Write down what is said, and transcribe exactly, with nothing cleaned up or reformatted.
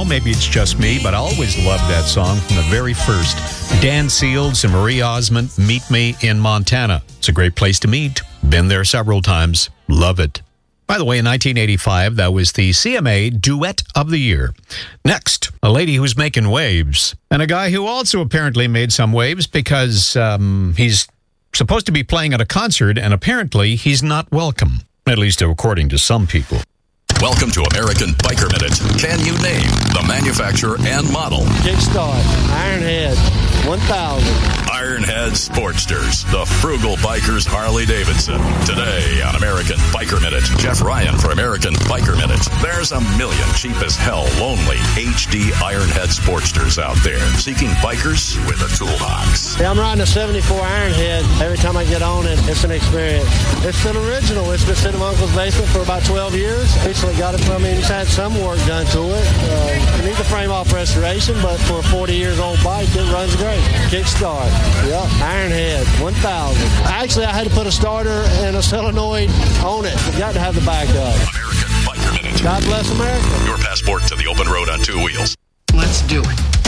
know, maybe it's just me, but I always loved that song from the very first. Dan Seals and Marie Osmond, Meet Me in Montana. It's a great place to meet. Been there several times. Love it. By the way, in nineteen eighty-five, that was the C M A Duet of the Year. Next, a lady who's making waves. And a guy who also apparently made some waves because um, he's supposed to be playing at a concert, and apparently he's not welcome. At least according to some people. Welcome to American Biker Minute. Can you name the manufacturer and model? Kickstart, Ironhead, one thousand. Ironhead Sportsters, the frugal bikers Harley-Davidson. Today on American Biker Minute, Jeff Ryan for American Biker Minute. There's a million cheap as hell, lonely H D Ironhead Sportsters out there seeking bikers with a toolbox. Yeah, I'm riding a seventy-four Ironhead. Every time I get on it, it's an experience. It's an original. It's been sitting in my uncle's basement for about twelve years. Recently got it from him. He's had some work done to it. Uh, it needs a frame off restoration, but for a forty years old bike, it runs great. Kickstart. Yep. Ironhead, one thousand. Actually, I had to put a starter and a solenoid on it. You got to have the backup. American Biker Minute. God bless America. Your passport to the open road on two wheels. Let's do it.